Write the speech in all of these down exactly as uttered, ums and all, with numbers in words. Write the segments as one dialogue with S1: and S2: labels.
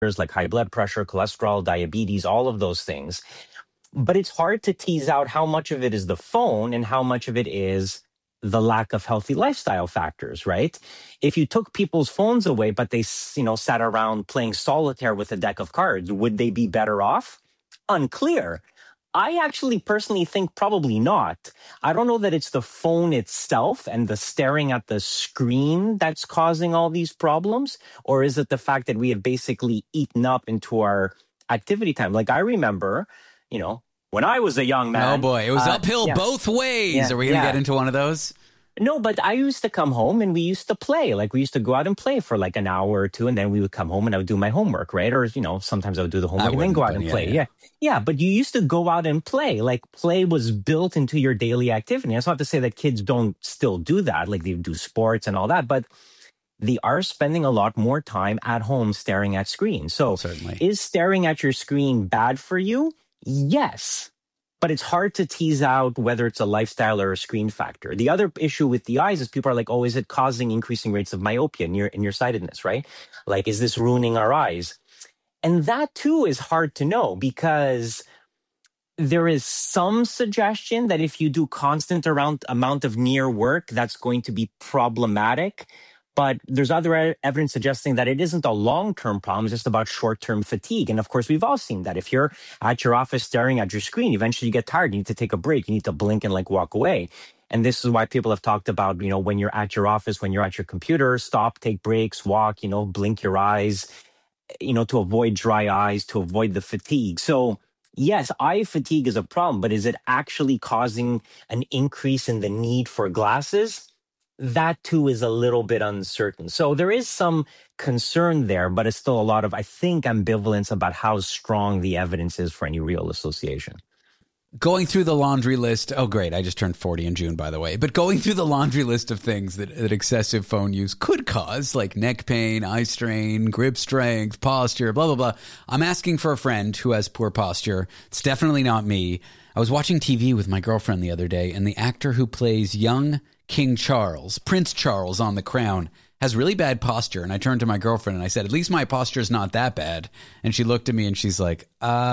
S1: like high blood pressure, cholesterol, diabetes, all of those things. But it's hard to tease out how much of it is the phone and how much of it is the lack of healthy lifestyle factors, right? If you took people's phones away, but they, you know, sat around playing solitaire with a deck of cards, would they be better off? Unclear. I actually personally think probably not. I don't know that it's the phone itself and the staring at the screen that's causing all these problems, or is it the fact that we have basically eaten up into our activity time? Like I remember, you know, when I was a young man.
S2: Oh boy, it was
S1: uh,
S2: uphill
S1: yeah.
S2: both ways.
S1: Yeah,
S2: Are we going to
S1: yeah.
S2: get into one of those?
S1: No, but I used to come home and we used to play. Like we used to go out and play for like an hour or two, and then we would come home and I would do my homework, right? Or, you know, sometimes I would do the homework and then go out and
S2: yeah,
S1: play.
S2: Yeah.
S1: yeah. Yeah. But you used to go out and play. Like play was built into your daily activity. That's not to say that kids don't still do that. Like they do sports and all that, but they are spending a lot more time at home staring at screens. So
S2: Certainly.
S1: Is staring at your screen bad for you? Yes. But it's hard to tease out whether it's a lifestyle or a screen factor. The other issue with the eyes is people are like, oh, is it causing increasing rates of myopia and near, nearsightedness, right? Like, is this ruining our eyes? And that too is hard to know because there is some suggestion that if you do constant around amount of near work, that's going to be problematic. But there's other evidence suggesting that it isn't a long-term problem, it's just about short-term fatigue. And of course, we've all seen that. If you're at your office staring at your screen, eventually you get tired. You need to take a break. You need to blink and like walk away. And this is why people have talked about, you know, when you're at your office, when you're at your computer, stop, take breaks, walk, you know, blink your eyes, you know, to avoid dry eyes, to avoid the fatigue. So yes, eye fatigue is a problem, but is it actually causing an increase in the need for glasses? That too is a little bit uncertain. So there is some concern there, but it's still a lot of, I think, ambivalence about how strong the evidence is for any real association.
S2: Going through the laundry list. Oh, great. I just turned forty in June, by the way. But going through the laundry list of things that, that excessive phone use could cause, like neck pain, eye strain, grip strength, posture, blah, blah, blah. I'm asking for a friend who has poor posture. It's definitely not me. I was watching T V with my girlfriend the other day, and the actor who plays young King Charles, Prince Charles on The Crown, has really bad posture. And I turned to my girlfriend and I said, at least my posture is not that bad. And she looked at me and she's like,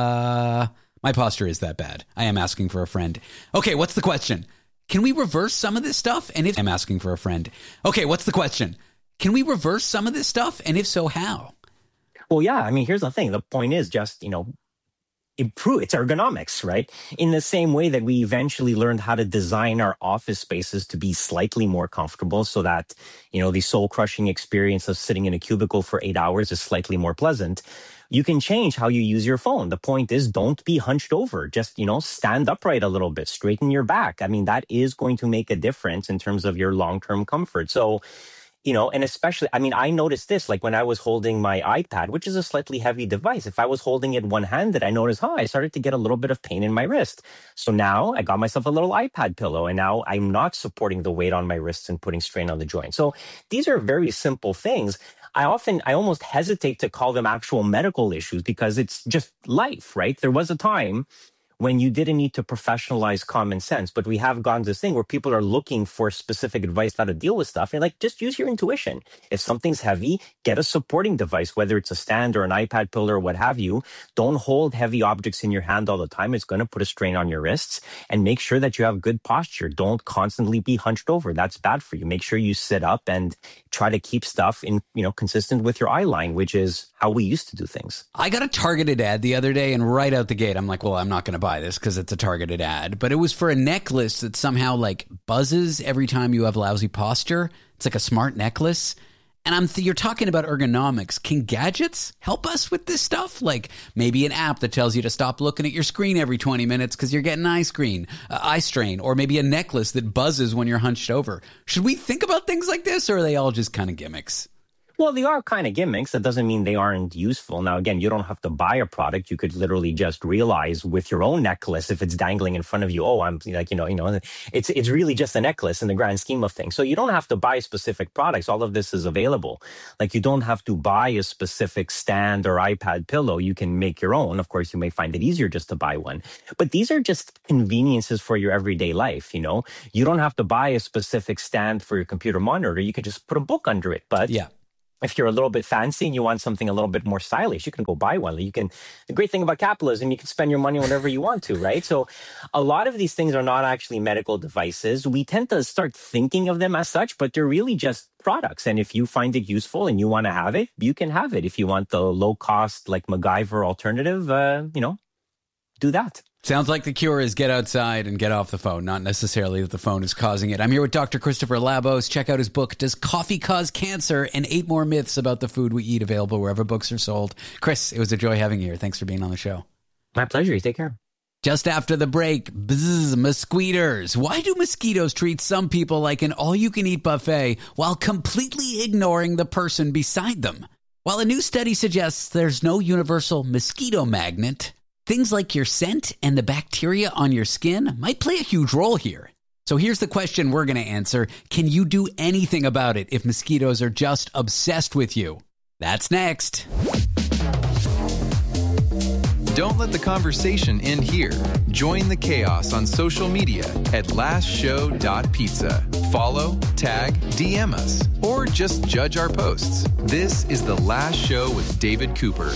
S2: uh, my posture is that bad. I am asking for a friend. Okay, what's the question? Can we reverse some of this stuff? And if I'm asking for a friend. Okay, what's the question? Can we reverse some of this stuff? And if so, how?
S1: Well, yeah, I mean, here's the thing. The point is just, you know, improve. It's ergonomics, right? In the same way that we eventually learned how to design our office spaces to be slightly more comfortable so that, you know, the soul-crushing experience of sitting in a cubicle for eight hours is slightly more pleasant. You can change how you use your phone. The point is, don't be hunched over. Just, you know, stand upright a little bit, straighten your back. I mean, that is going to make a difference in terms of your long-term comfort. So, you know, and especially, I mean, I noticed this, like when I was holding my iPad, which is a slightly heavy device. If I was holding it one-handed, I noticed, oh, I started to get a little bit of pain in my wrist. So now I got myself a little iPad pillow, and now I'm not supporting the weight on my wrists and putting strain on the joint. So these are very simple things. I often, I almost hesitate to call them actual medical issues because it's just life, right? There was a time when you didn't need to professionalize common sense. But we have gone to this thing where people are looking for specific advice how to deal with stuff. And like, just use your intuition. If something's heavy, get a supporting device, whether it's a stand or an iPad pillar or what have you. Don't hold heavy objects in your hand all the time. It's going to put a strain on your wrists. And make sure that you have good posture. Don't constantly be hunched over. That's bad for you. Make sure you sit up and try to keep stuff in, you know, consistent with your eye line, which is how we used to do things.
S2: I got a targeted ad the other day, and right out the gate, I'm like, well, I'm not going to buy this because it's a targeted ad. But it was for a necklace that somehow like buzzes every time you have lousy posture. It's like a smart necklace. And I'm th- you're talking about ergonomics. Can gadgets help us with this stuff? Like maybe an app that tells you to stop looking at your screen every twenty minutes because you're getting eye screen, uh, eye strain, or maybe a necklace that buzzes when you're hunched over. Should we think about things like this, or are they all just kind of gimmicks?
S1: Well, they are kind of gimmicks. That doesn't mean they aren't useful. Now, again, you don't have to buy a product. You could literally just realize with your own necklace, if it's dangling in front of you, oh, I'm like, you know, you know, it's it's really just a necklace in the grand scheme of things. So you don't have to buy specific products. All of this is available. Like you don't have to buy a specific stand or iPad pillow. You can make your own. Of course, you may find it easier just to buy one. But these are just conveniences for your everyday life. You know, you don't have to buy a specific stand for your computer monitor. You can just put a book under it. But
S2: yeah.
S1: if you're a little bit fancy and you want something a little bit more stylish, you can go buy one. You can. The great thing about capitalism, you can spend your money whenever you want to, right? So a lot of these things are not actually medical devices. We tend to start thinking of them as such, but they're really just products. And if you find it useful and you want to have it, you can have it. If you want the low cost, like MacGyver alternative, uh, you know, do that.
S2: Sounds like the cure is get outside and get off the phone, not necessarily that the phone is causing it. I'm here with Doctor Christopher Labos. Check out his book, Does Coffee Cause Cancer? And eight more myths about the food we eat, available wherever books are sold. Chris, it was a joy having you here. Thanks for being on the show.
S1: My pleasure. You take care.
S2: Just after the break, bzzz, mosquitoes. Why do mosquitoes treat some people like an all-you-can-eat buffet while completely ignoring the person beside them? While a new study suggests there's no universal mosquito magnet, things like your scent and the bacteria on your skin might play a huge role here. So here's the question we're going to answer. Can you do anything about it if mosquitoes are just obsessed with you? That's next.
S3: Don't let the conversation end here. Join the chaos on social media at last show dot pizza. Follow, tag, D M us, or just judge our posts. This is The Last Show with David Cooper.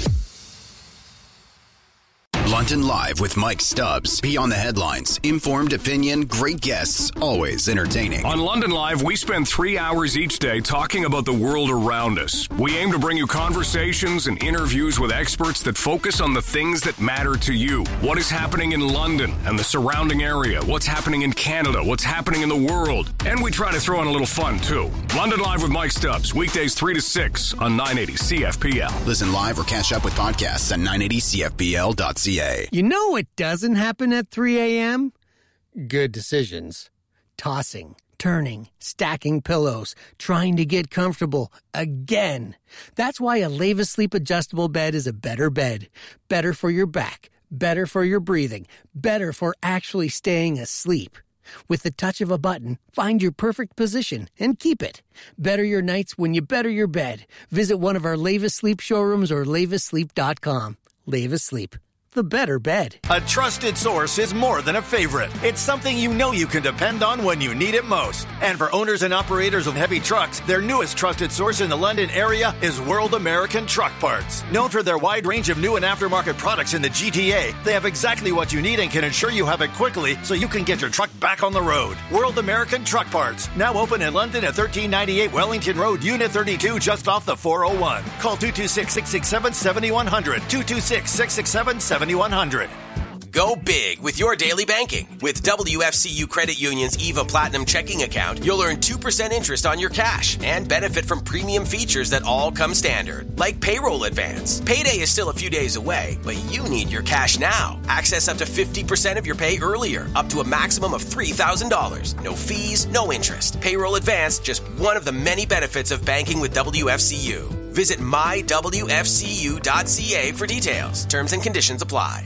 S4: London Live with Mike Stubbs. Beyond the headlines, informed opinion, great guests, always entertaining.
S5: On London Live, we spend three hours each day talking about the world around us. We aim to bring you conversations and interviews with experts that focus on the things that matter to you. What is happening in London and the surrounding area? What's happening in Canada? What's happening in the world? And we try to throw in a little fun, too. London Live with Mike Stubbs, weekdays three to six on nine eighty C F P L.
S4: Listen live or catch up with podcasts at nine eighty C F P L dot C A.
S6: You know what doesn't happen at three a.m.? Good decisions. Tossing, turning, stacking pillows, trying to get comfortable again. That's why a Leva Sleep adjustable bed is a better bed. Better for your back, better for your breathing, better for actually staying asleep. With the touch of a button, find your perfect position and keep it. Better your nights when you better your bed. Visit one of our Leva Sleep showrooms or leva sleep dot com. Leva Sleep. The better bed.
S7: A trusted source is more than a favorite. It's something you know you can depend on when you need it most. And for owners and operators of heavy trucks, their newest trusted source in the London area is World American Truck Parts. Known for their wide range of new and aftermarket products in the G T A, they have exactly what you need and can ensure you have it quickly so you can get your truck back on the road. World American Truck Parts, now open in London at thirteen ninety-eight Wellington Road, Unit thirty-two, just off the four oh one. Call two two six, six six seven, seven one zero zero, two two six, six six seven, seven one hundred.
S8: Go big with your daily banking. With W F C U Credit Union's EVA Platinum checking account, you'll earn two percent interest on your cash and benefit from premium features that all come standard, like payroll advance. Payday is still a few days away, but you need your cash now. Access up to fifty percent of your pay earlier, up to a maximum of three thousand dollars. No fees, no interest. Payroll advance, just one of the many benefits of banking with W F C U. Visit my w f c u dot c a for details. Terms and conditions apply.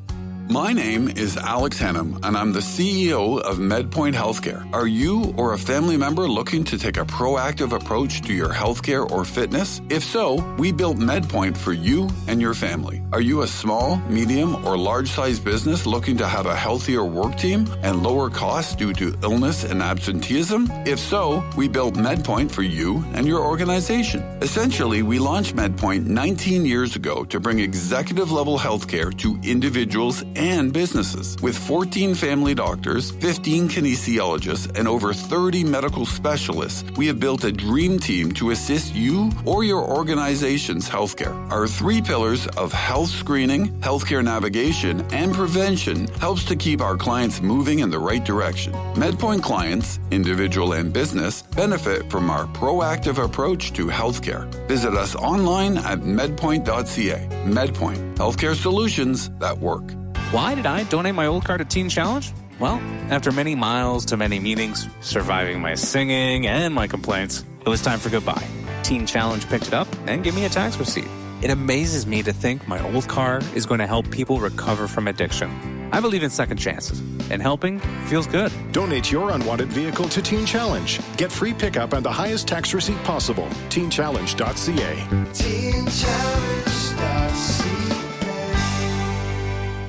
S9: My name is Alex Hennum, and I'm the C E O of MedPoint Healthcare. Are you or a family member looking to take a proactive approach to your healthcare or fitness? If so, we built MedPoint for you and your family. Are you a small, medium, or large-sized business looking to have a healthier work team and lower costs due to illness and absenteeism? If so, we built MedPoint for you and your organization. Essentially, we launched MedPoint nineteen years ago to bring executive-level healthcare to individuals and businesses. With fourteen family doctors, fifteen kinesiologists, and over thirty medical specialists, we have built a dream team to assist you or your organization's healthcare. Our three pillars of health screening, healthcare navigation, and prevention helps to keep our clients moving in the right direction. MedPoint clients, individual and business, benefit from our proactive approach to healthcare. Visit us online at medpoint dot c a. MedPoint, healthcare solutions that work.
S10: Why did I donate my old car to Teen Challenge? Well, after many miles to many meetings, surviving my singing and my complaints, it was time for goodbye. Teen Challenge picked it up and gave me a tax receipt. It amazes me to think my old car is going to help people recover from addiction. I believe in second chances, and helping feels good.
S11: Donate your unwanted vehicle to Teen Challenge. Get free pickup and the highest tax receipt possible. teen challenge dot c a.
S12: teen challenge dot c a.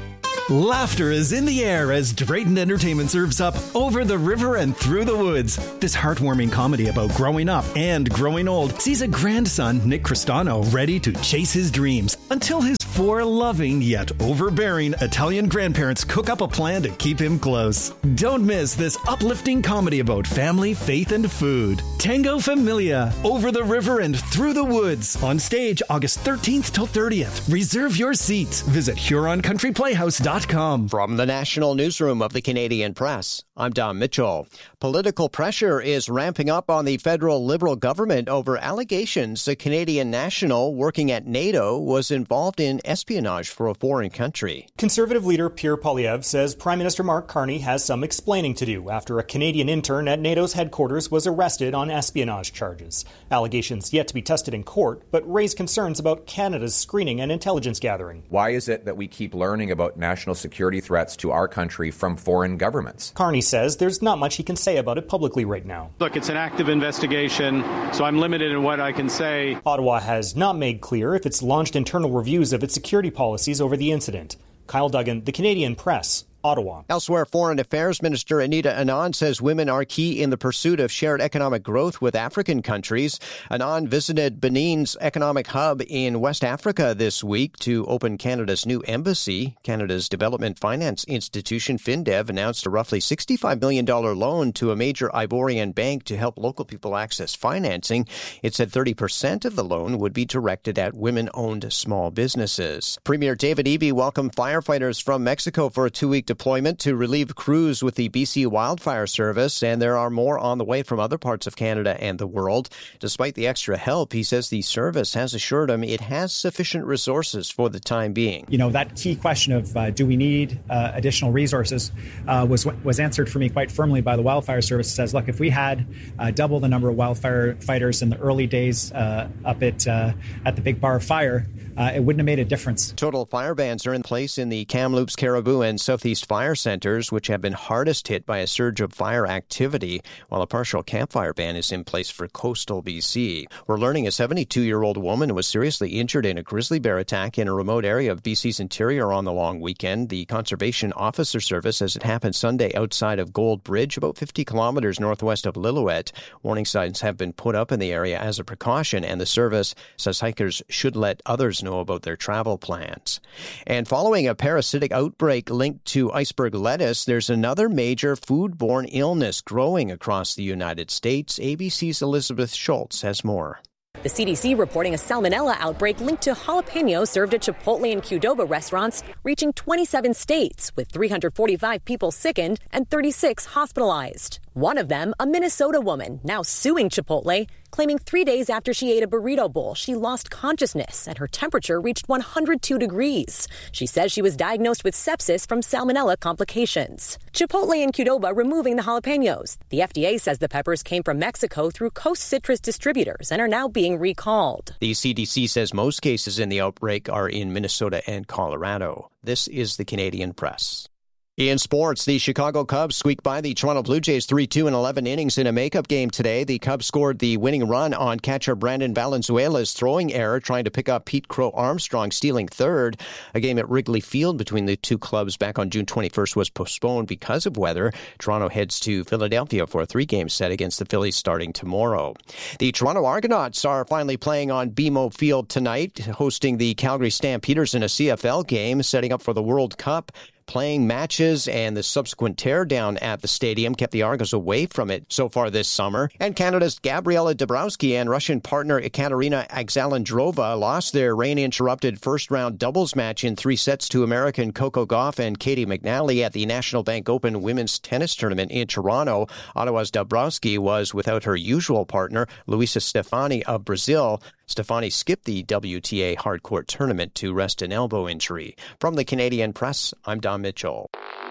S12: Laughter is in the air as Drayton Entertainment serves up Over the River and Through the Woods. This heartwarming comedy about growing up and growing old sees a grandson, Nick Cristano, ready to chase his dreams until his four loving yet overbearing Italian grandparents cook up a plan to keep him close. Don't miss this uplifting comedy about family, faith, and food. Tango Familia, Over the River and Through the Woods. On stage August thirteenth till thirtieth. Reserve your seats. Visit Huron Country Playhouse dot com.
S13: From the National Newsroom of the Canadian Press, I'm Don Mitchell. Political pressure is ramping up on the federal Liberal government over allegations a Canadian national working at NATO was involved in espionage for a foreign country.
S14: Conservative leader Pierre Poilievre says Prime Minister Mark Carney has some explaining to do after a Canadian intern at NATO's headquarters was arrested on espionage charges. Allegations yet to be tested in court, but raise concerns about Canada's screening and intelligence gathering.
S15: Why is it that we keep learning about national security threats to our country from foreign governments?
S14: Carney says there's not much he can say about it publicly right now.
S16: Look, it's an active investigation, so I'm limited in what I can say.
S14: Ottawa has not made clear if it's launched internal reviews of its security policies over the incident. Kyle Duggan, The Canadian Press, Ottawa.
S13: Elsewhere, Foreign Affairs Minister Anita Anand says women are key in the pursuit of shared economic growth with African countries. Anand visited Benin's economic hub in West Africa this week to open Canada's new embassy. Canada's development finance institution, FinDev, announced a roughly sixty-five million dollars loan to a major Ivorian bank to help local people access financing. It said thirty percent of the loan would be directed at women-owned small businesses. Premier David Eby welcomed firefighters from Mexico for a two-week deployment to relieve crews with the B C Wildfire Service, and there are more on the way from other parts of Canada and the world. Despite the extra help, he says the service has assured him it has sufficient resources for the time being.
S17: You know, that key question of uh, do we need uh, additional resources uh, was was answered for me quite firmly by the Wildfire Service. It says, look, if we had uh, double the number of wildfire fighters in the early days uh, up at, uh, at the Big Bar Fire, Uh, it wouldn't have made a difference.
S13: Total fire bans are in place in the Kamloops, Caribou, and Southeast fire centers, which have been hardest hit by a surge of fire activity, while a partial campfire ban is in place for coastal B C. We're learning a seventy-two-year-old woman was seriously injured in a grizzly bear attack in a remote area of B C's interior on the long weekend. The Conservation Officer Service says it happened Sunday outside of Gold Bridge, about fifty kilometers northwest of Lillooet. Warning signs have been put up in the area as a precaution, and the service says hikers should let others know about their travel plans. And following a parasitic outbreak linked to iceberg lettuce, there's another major foodborne illness growing across the United States. A B C's Elizabeth Schultz has more.
S18: The C D C reporting a salmonella outbreak linked to jalapenos served at Chipotle and Qdoba restaurants, reaching twenty-seven states, with three hundred forty-five people sickened and thirty-six hospitalized. One of them, a Minnesota woman, now suing Chipotle, claiming three days after she ate a burrito bowl, she lost consciousness and her temperature reached one hundred two degrees. She says she was diagnosed with sepsis from salmonella complications. Chipotle and Qdoba removing the jalapenos. The F D A says the peppers came from Mexico through Coast Citrus distributors and are now being recalled.
S13: The C D C says most cases in the outbreak are in Minnesota and Colorado. This is the Canadian Press. In sports, the Chicago Cubs squeaked by the Toronto Blue Jays three two in eleven innings in a makeup game today. The Cubs scored the winning run on catcher Brandon Valenzuela's throwing error, trying to pick up Pete Crow Armstrong, stealing third. A game at Wrigley Field between the two clubs back on June twenty-first was postponed because of weather. Toronto heads to Philadelphia for a three-game set against the Phillies starting tomorrow. The Toronto Argonauts are finally playing on B M O Field tonight, hosting the Calgary Stampeders in a C F L game, setting up for the World Cup. Playing matches and the subsequent teardown at the stadium kept the Argos away from it so far this summer. And Canada's Gabriela Dabrowski and Russian partner Ekaterina Alexandrova lost their rain-interrupted first-round doubles match in three sets to American Coco Gauff and Katie McNally at the National Bank Open Women's Tennis Tournament in Toronto. Ottawa's Dabrowski was without her usual partner, Luisa Stefani of Brazil. Stefani skipped the W T A hardcourt tournament to rest an elbow injury. From the Canadian Press, I'm Don Mitchell.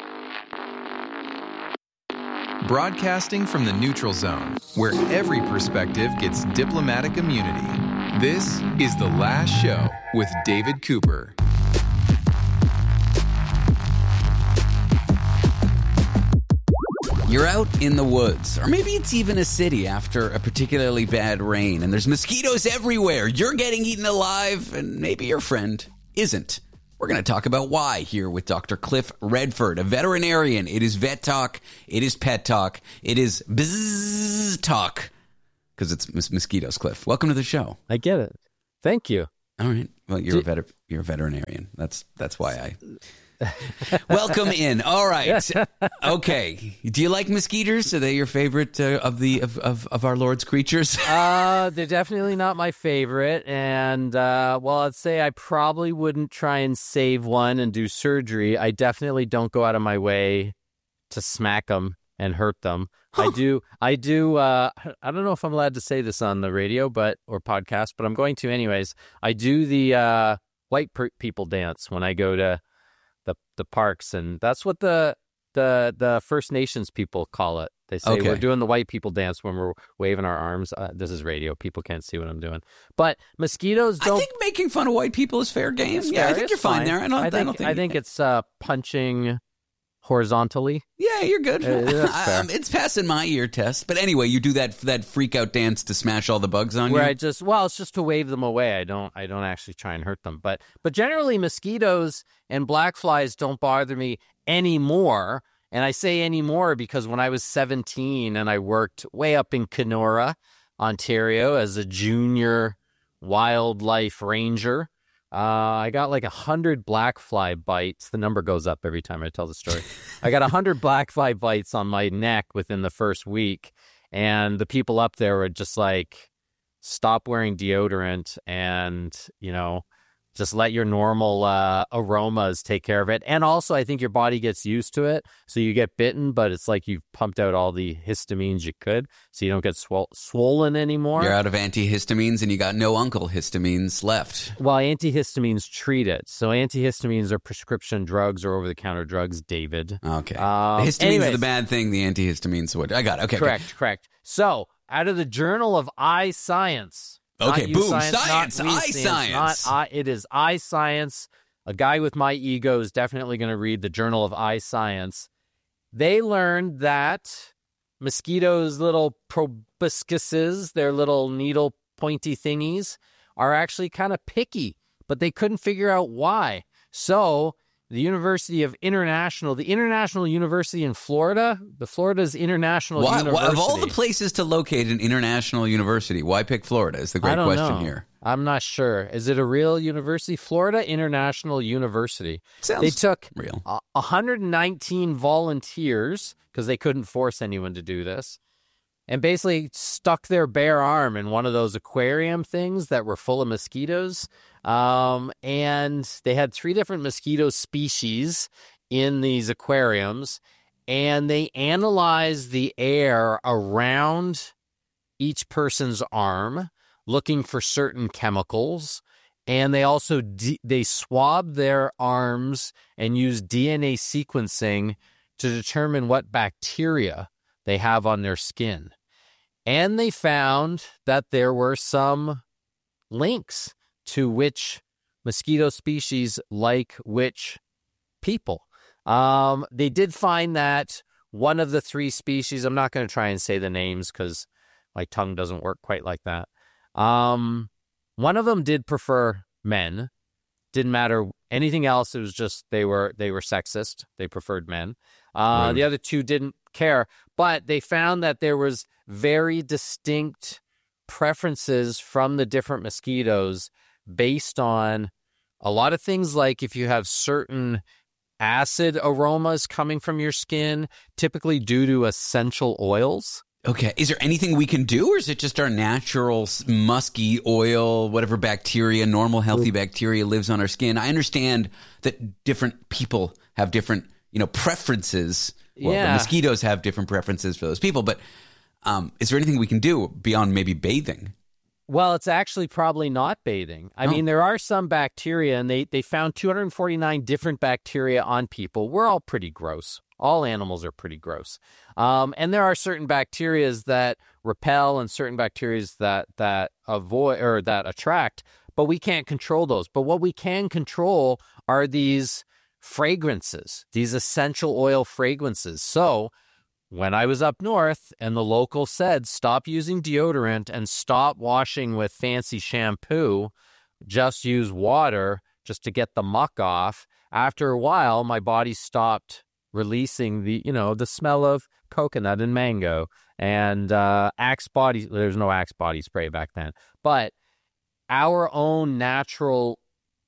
S3: Broadcasting from the neutral zone, where every perspective gets diplomatic immunity. This is The Last Show with David Cooper.
S2: You're out in the woods, or maybe it's even a city after a particularly bad rain, and there's mosquitoes everywhere. You're getting eaten alive, and maybe your friend isn't. We're going to talk about why here with Doctor Cliff Redford, a veterinarian. It is vet talk. It is pet talk. It is bzzz talk because it's mos- mosquitoes, Cliff. Welcome to the show.
S19: I get it. Thank you.
S2: All right. Well, you're, Do- a, vet- you're a veterinarian. That's that's why I... Welcome in. All right. Okay. Do you like mosquitoes? Are they your favorite uh, of the of, of, of our Lord's creatures?
S19: uh, they're definitely not my favorite. And, uh, well, I'd say I probably wouldn't try and save one and do surgery. I definitely don't go out of my way to smack them and hurt them. Huh. I do. I do. Uh, I don't know if I'm allowed to say this on the radio, but or podcast, but I'm going to anyways. I do the uh, white per- people dance when I go to the the parks, and that's what the the the First Nations people call it. They say
S2: Okay.
S19: we're doing the white people dance when we're waving our arms. Uh, this is radio; people can't see what I'm doing. But mosquitoes don't.
S2: I think making fun of white people is fair game.
S19: It's
S2: Yeah,
S19: fair.
S2: I think
S19: It's
S2: you're fine,
S19: fine
S2: there. I don't.
S19: I think
S2: I, don't think
S19: I think it's uh, punching horizontally.
S2: Yeah, you're good.
S19: Uh, that's fair.
S2: um, it's passing my ear test. But anyway, you do that that freak out dance to smash all the bugs on
S19: Where
S2: you.
S19: I just well, it's just to wave them away. I don't I don't actually try and hurt them. But but generally mosquitoes and black flies don't bother me anymore. And I say anymore because when I was seventeen and I worked way up in Kenora, Ontario as a junior wildlife ranger, uh, I got like a hundred black fly bites. The number goes up every time I tell the story. I got a hundred black fly bites on my neck within the first week. And the people up there were just like, stop wearing deodorant and, you know, just let your normal uh, aromas take care of it. And also, I think your body gets used to it. So you get bitten, but it's like you've pumped out all the histamines you could. So you don't get swol- swollen anymore.
S2: You're out of antihistamines and you got no uncle histamines left.
S19: Well, antihistamines treat it. So antihistamines are prescription drugs or over-the-counter drugs, David.
S2: Okay.
S19: Um,
S2: the histamines
S19: anyways,
S2: are the bad thing. The antihistamines would. I got it. Okay.
S19: Correct,
S2: okay.
S19: correct. So out of the Journal of Eye Science.
S2: Okay,
S19: Not you
S2: boom,
S19: science,
S2: science,
S19: not we
S2: eye science.
S19: Not I, it is eye science. A guy with my ego is definitely going to read the Journal of Eye Science. They learned that mosquitoes' little proboscises, their little needle pointy thingies, are actually kind of picky, but they couldn't figure out why. So the University of International, the International University in Florida, the Florida's International
S2: Why,
S19: University.
S2: why, of all the places to locate an international university, why pick Florida is the great
S19: I don't
S2: question
S19: know.
S2: here.
S19: I'm not sure. Is it a real university? Florida International University.
S2: Sounds
S19: they took
S2: real.
S19: one hundred nineteen volunteers, because they couldn't force anyone to do this, and basically stuck their bare arm in one of those aquarium things that were full of mosquitoes. Um, and they had three different mosquito species in these aquariums, and they analyzed the air around each person's arm, looking for certain chemicals. And they also de- they swabbed their arms and used D N A sequencing to determine what bacteria they have on their skin. And they found that there were some links to which mosquito species like which people. Um, they did find that one of the three species, I'm not going to try and say the names because my tongue doesn't work quite like that. Um, one of them did prefer men. Didn't matter anything else. It was just they were they were sexist. They preferred men. Uh,
S2: Right.
S19: The other two didn't care, but they found that there was very distinct preferences from the different mosquitoes based on a lot of things, like if you have certain acid aromas coming from your skin, typically due to essential oils.
S2: Okay. Is there anything we can do, or is it just our natural s- musky oil, whatever bacteria, normal healthy bacteria lives on our skin? I understand that different people have different, you know, preferences. Well, the
S19: Yeah.
S2: mosquitoes have different preferences for those people, but um, is there anything we can do beyond maybe bathing?
S19: Well, it's actually probably not bathing. I
S2: Oh.
S19: mean, there are some bacteria, and they, they found two hundred forty-nine different bacteria on people. We're all pretty gross. All animals are pretty gross. Um, and there are certain bacterias that repel and certain bacterias that, that avoid or that attract, but we can't control those. But what we can control are these fragrances, these essential oil fragrances. So when I was up north and the local said, stop using deodorant and stop washing with fancy shampoo, just use water just to get the muck off. After a while, my body stopped releasing the, you know, the smell of coconut and mango and uh, Axe body. There's no Axe body spray back then, but our own natural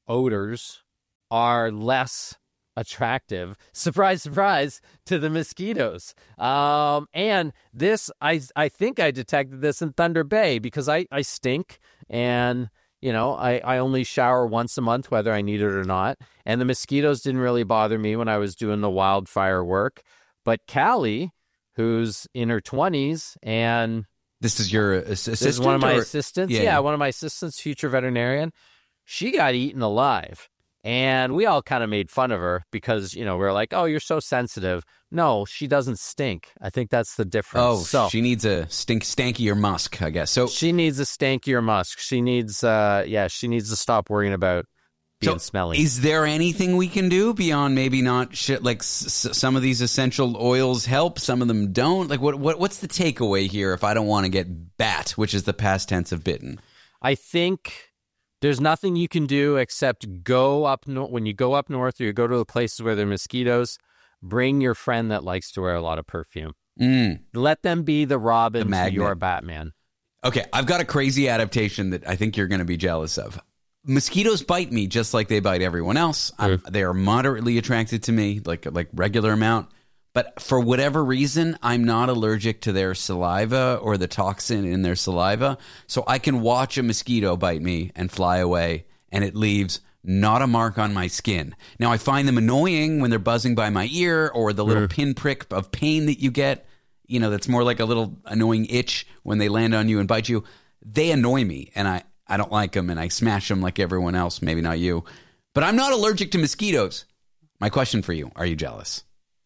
S19: odors are less attractive, surprise, surprise, to the mosquitoes. Um, and this, I I think I detected this in Thunder Bay because I, I stink and, you know, I, I only shower once a month, whether I need it or not. And the mosquitoes didn't really bother me when I was doing the wildfire work. But Callie, who's in her twenties and...
S2: This is your assistant?
S19: This is one of my
S2: or?
S19: assistants.
S2: Yeah.
S19: yeah, one of my assistants, future veterinarian. She got eaten alive. And we all kind of made fun of her because, you know, we we're like, oh, you're so sensitive. No, she doesn't stink. I think that's the difference.
S2: Oh,
S19: so,
S2: she needs a stink, stankier musk, I guess. So
S19: she needs a stankier musk. She needs, uh, yeah, she needs to stop worrying about being
S2: so
S19: smelly.
S2: Is there anything we can do beyond maybe not shit? Like s- some of these essential oils help, some of them don't. Like what? What? What's the takeaway here? If I don't want to get bat, which is the past tense of bitten,
S19: I think. There's nothing you can do except go up no- when you go up north or you go to the places where there are mosquitoes, bring your friend that likes to wear a lot of perfume.
S2: Mm.
S19: Let them be the Robin
S2: the
S19: to your Batman.
S2: Okay, I've got a crazy adaptation that I think you're going to be jealous of. Mosquitoes bite me just like they bite everyone else. I'm, they are moderately attracted to me, like like regular amount. But for whatever reason, I'm not allergic to their saliva or the toxin in their saliva. So I can watch a mosquito bite me and fly away, and it leaves not a mark on my skin. Now, I find them annoying when they're buzzing by my ear or the little mm. pinprick of pain that you get. You know, that's more like a little annoying itch when they land on you and bite you. They annoy me, and I, I don't like them, and I smash them like everyone else. Maybe not you. But I'm not allergic to mosquitoes. My question for you, are you jealous?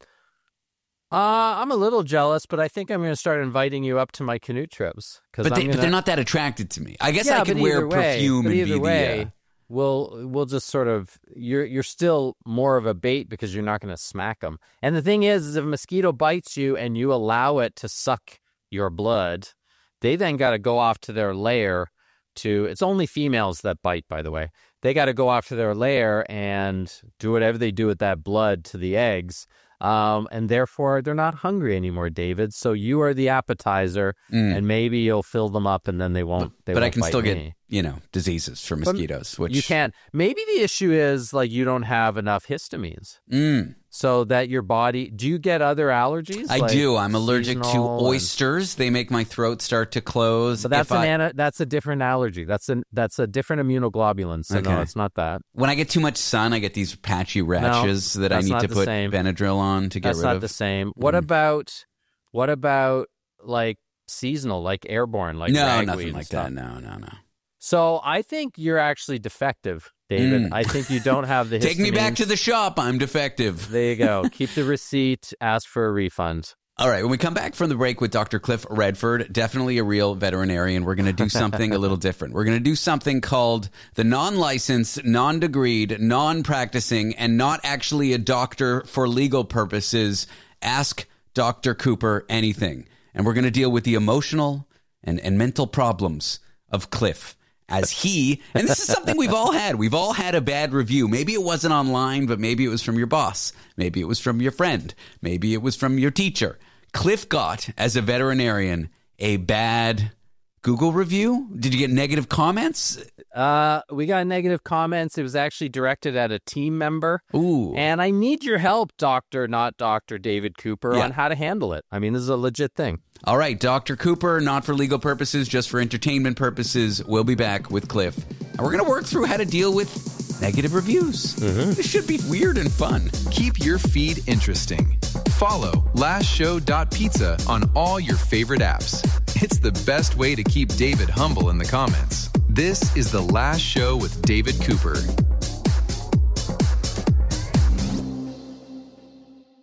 S19: Uh, I'm a little jealous, but I think I'm going to start inviting you up to my canoe trips.
S2: But, they,
S19: gonna...
S2: but they're not that attracted to me. I guess
S19: yeah,
S2: I could wear
S19: way,
S2: perfume and
S19: either
S2: be
S19: way,
S2: the... Uh...
S19: We'll, we'll just sort of... You're you're still more of a bait because you're not going to smack them. And the thing is, is if a mosquito bites you and you allow it to suck your blood, they then got to go off to their lair to... It's only females that bite, by the way. They got to go off to their lair and do whatever they do with that blood to the eggs. Um, and therefore, they're not hungry anymore, David. So you are the appetizer, mm. and maybe you'll fill them up, and then they won't. They
S2: but
S19: won't
S2: I can
S19: bite
S2: still
S19: me.
S2: get, you know, diseases from mosquitoes.
S19: But
S2: which
S19: you can't. Maybe the issue is like you don't have enough histamines,
S2: mm.
S19: so that your body. Do you get other allergies?
S2: I
S19: like
S2: do. I'm allergic to
S19: seasonal
S2: oysters. And... They make my throat start to close.
S19: But that's
S2: if
S19: an
S2: I...
S19: ana- that's a different allergy. That's an that's a different immunoglobulin. So
S2: okay.
S19: no, it's not that.
S2: When I get too much sun, I get these patchy rashes
S19: no,
S2: that I need to put
S19: same.
S2: Benadryl on to get
S19: that's
S2: rid
S19: not
S2: of.
S19: The same. What mm. about what about like seasonal, like airborne, like
S2: no,
S19: ragweed
S2: nothing
S19: and
S2: like
S19: stuff?
S2: that. No, no, no.
S19: So I think you're actually defective, David.
S2: Mm.
S19: I think you don't have the.
S2: Take me back to the shop. I'm defective.
S19: There you go. Keep the receipt. Ask for a refund.
S2: All right. When we come back from the break with Doctor Cliff Redford, definitely a real veterinarian, we're going to do something a little different. We're going to do something called the non-licensed, non-degreed, non-practicing, and not actually a doctor for legal purposes. Ask Doctor Cooper anything. And we're going to deal with the emotional and, and mental problems of Cliff. As he, and this is something we've all had. We've all had a bad review. Maybe it wasn't online, but maybe it was from your boss. Maybe it was from your friend. Maybe it was from your teacher. Cliff got, as a veterinarian, a bad Google review. Did you get negative comments?
S19: Uh, we got negative comments. It was actually directed at a team member.
S2: Ooh.
S19: And I need your help, Doctor, not Doctor David Cooper,
S2: Yeah.
S19: on how to handle it. I mean, this is a legit thing.
S2: All right, Doctor Cooper, not for legal purposes, just for entertainment purposes. We'll be back with Cliff. And we're going to work through how to deal with negative reviews.
S19: Mm-hmm.
S2: This should be weird and fun.
S3: Keep your feed interesting. Follow last show dot pizza on all your favorite apps. It's the best way to keep David humble in the comments. This is The Last Show with David Cooper.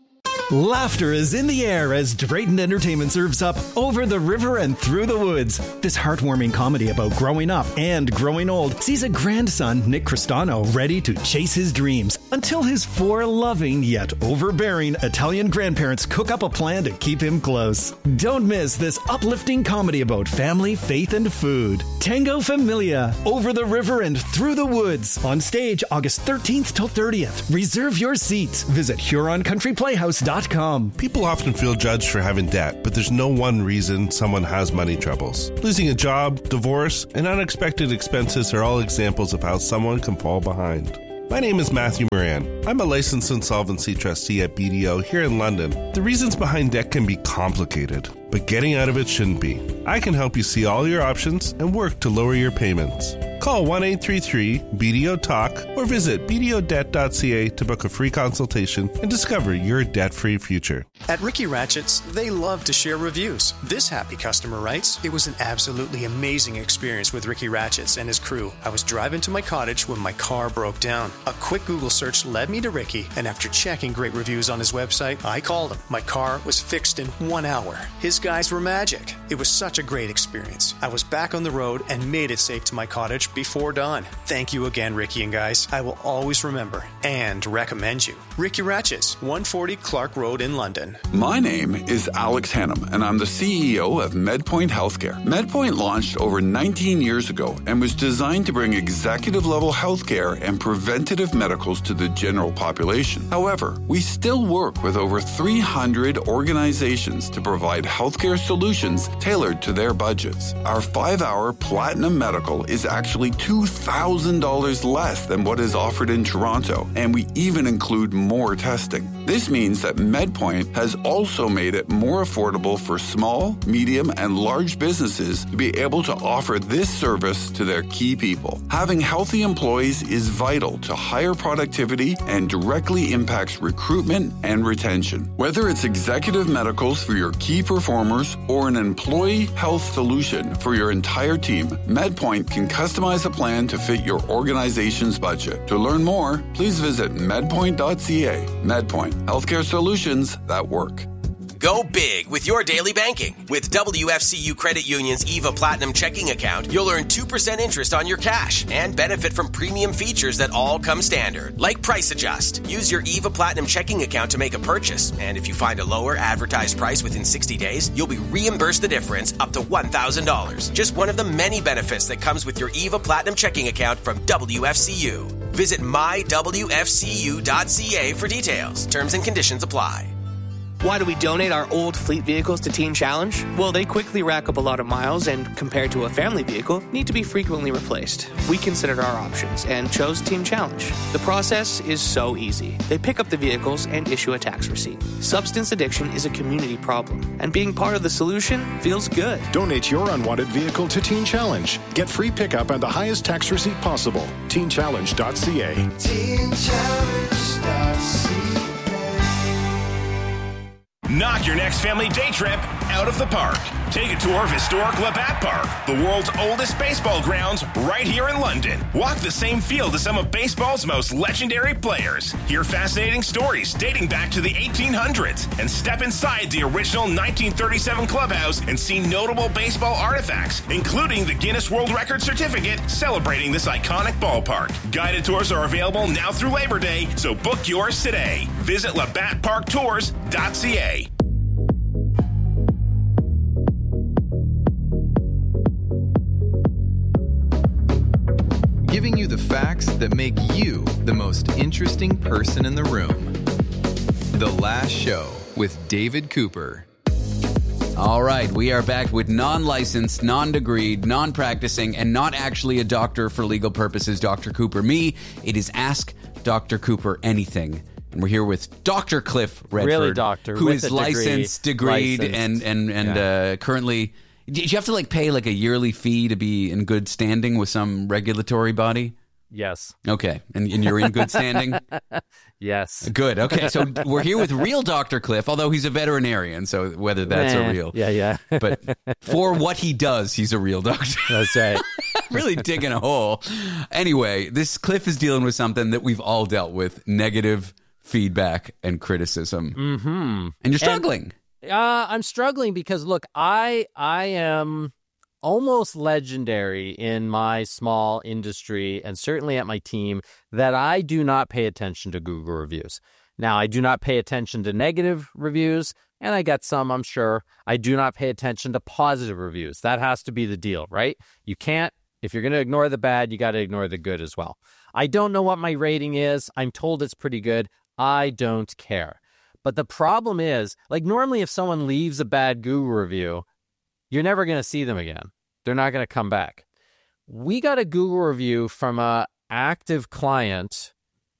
S12: Laughter is in the air as Drayton Entertainment serves up Over the River and Through the Woods. This heartwarming comedy about growing up and growing old sees a grandson, Nick Cristano, ready to chase his dreams until his four loving yet overbearing Italian grandparents cook up a plan to keep him close. Don't miss this uplifting comedy about family, faith, and food. Tango Familia, Over the River and Through the Woods. On stage August thirteenth till thirtieth. Reserve your seats. Visit Huron Country Playhouse dot com.
S20: People often feel judged for having debt, but there's no one reason someone has money troubles. Losing a job, divorce, and unexpected expenses are all examples of how someone can fall behind. My name is Matthew Moran. I'm a licensed insolvency trustee at B D O here in London. The reasons behind debt can be complicated, but getting out of it shouldn't be. I can help you see all your options and work to lower your payments. Call one eight three three B D O talk or visit b d o debt dot c a to book a free consultation and discover your debt-free future.
S21: At Ricky Ratchett's, they love to share reviews. This happy customer writes, "It was an absolutely amazing experience with Ricky Ratchett's and his crew. I was driving to my cottage when my car broke down. A quick Google search led me to Ricky, and after checking great reviews on his website, I called him. My car was fixed in one hour. His guys were magic. It was such a great experience. I was back on the road and made it safe to my cottage before dawn. Thank you again, Ricky and guys. I will always remember and recommend you. Ricky Ratchett's, one forty Clark Road in London."
S9: My name is Alex Hannum, and I'm the C E O of MedPoint Healthcare. MedPoint launched over nineteen years ago and was designed to bring executive-level healthcare and preventative medicals to the general population. However, we still work with over three hundred organizations to provide healthcare solutions tailored to their budgets. Our five-hour Platinum Medical is actually two thousand dollars less than what is offered in Toronto, and we even include more testing. This means that MedPoint has also made it more affordable for small, medium, and large businesses to be able to offer this service to their key people. Having healthy employees is vital to higher productivity and directly impacts recruitment and retention. Whether it's executive medicals for your key performers or an employee health solution for your entire team, MedPoint can customize a plan to fit your organization's budget. To learn more, please visit medpoint dot c a. MedPoint, healthcare solutions that work.
S8: Go big with your daily banking. With W F C U Credit Union's EVA Platinum checking account, you'll earn two percent interest on your cash and benefit from premium features that all come standard, like Price Adjust. Use your EVA Platinum checking account to make a purchase, and if you find a lower advertised price within sixty days, you'll be reimbursed the difference up to one thousand dollars. Just one of the many benefits that comes with your EVA Platinum checking account from W F C U. Visit my w f c u dot c a for details. Terms and conditions apply.
S22: Why do we donate our old fleet vehicles to Teen Challenge? Well, they quickly rack up a lot of miles and, compared to a family vehicle, need to be frequently replaced. We considered our options and chose Teen Challenge. The process is so easy. They pick up the vehicles and issue a tax receipt. Substance addiction is a community problem, and being part of the solution feels good.
S11: Donate your unwanted vehicle to Teen Challenge. Get free pickup and the highest tax receipt possible. teen challenge dot c a. teen challenge dot c a.
S5: Knock your next family day trip out of the park. Take a tour of historic Labatt Park, the world's oldest baseball grounds, right here in London. Walk the same field as some of baseball's most legendary players. Hear fascinating stories dating back to the eighteen hundreds and step inside the original nineteen thirty-seven clubhouse and see notable baseball artifacts, including the Guinness World Record certificate celebrating this iconic ballpark. Guided tours are available now through Labor Day, so book yours today. Visit labatt park tours dot c a.
S3: Giving you the facts that make you the most interesting person in the room. The Last Show with David Cooper.
S2: All right, we are back with non-licensed, non-degreed, non-practicing, and not actually a doctor for legal purposes, Doctor Cooper. Me, it is Ask Doctor Cooper Anything. And we're here with Doctor Cliff Redford,
S19: really doctor,
S2: who
S19: with
S2: is
S19: a degree,
S2: licensed, degreed,
S19: licensed.
S2: and and and
S19: Yeah.
S2: uh, currently. Did you have to like pay like a yearly fee to be in good standing with some regulatory body?
S19: Yes.
S2: Okay, and, and you're in good standing?
S19: Yes.
S2: Good. Okay, so we're here with real Doctor Cliff, although he's a veterinarian, so whether that's
S19: Nah.
S2: a real.
S19: Yeah, yeah.
S2: But for what he does, he's a real doctor.
S19: That's right.
S2: Really digging a hole. Anyway, this Cliff is dealing with something that we've all dealt with, negative feedback and criticism.
S19: Mm-hmm.
S2: And you're struggling.
S19: And, uh, I'm struggling because, look, I I am almost legendary in my small industry and certainly at my team that I do not pay attention to Google reviews. Now, I do not pay attention to negative reviews, and I get some, I'm sure. I do not pay attention to positive reviews. That has to be the deal, right? You can't, if you're going to ignore the bad, you got to ignore the good as well. I don't know what my rating is. I'm told it's pretty good. I don't care. But the problem is, like normally if someone leaves a bad Google review, you're never going to see them again. They're not going to come back. We got a Google review from a active client,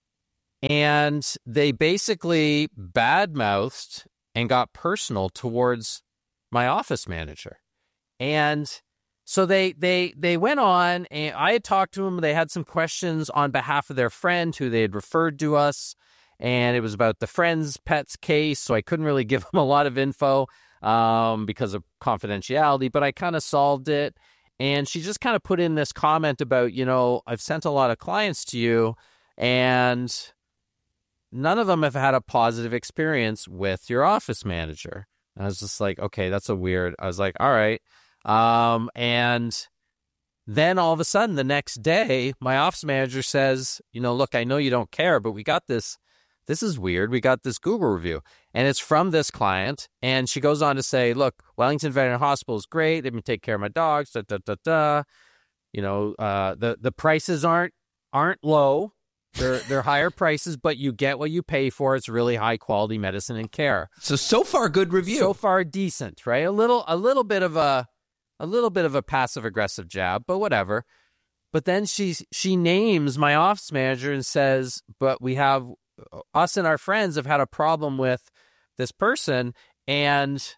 S19: and they basically badmouthed and got personal towards my office manager. And so they they they went on, and I had talked to them. They had some questions on behalf of their friend who they had referred to us, and it was about the friend's pet's case, so I couldn't really give them a lot of info um, because of confidentiality, but I kind of solved it. And she just kind of put in this comment about, you know, I've sent a lot of clients to you, and none of them have had a positive experience with your office manager. And I was just like, okay, that's a weird. I was like, all right. Um, and then all of a sudden the next day, my office manager says, you know, look, I know you don't care, but we got this. This is weird. We got this Google review, and it's from this client. And she goes on to say, look, Wellington Veterinary Hospital is great. They've been taking care of my dogs. Da, da, da, da. You know, uh, the, the prices aren't aren't low. They're they're higher prices, but you get what you pay for. It's really high quality medicine and care.
S2: So so far, good review.
S19: So far, decent, right? A little a little bit of a a little bit of a passive aggressive jab, but whatever. But then she she names my office manager and says, "But we have us and our friends have had a problem with this person, and